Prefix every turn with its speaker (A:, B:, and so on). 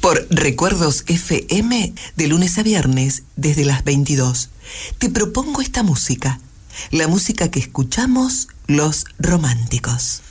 A: por Recuerdos FM de lunes a viernes desde las 22. Te propongo esta música, la música que escuchamos los románticos.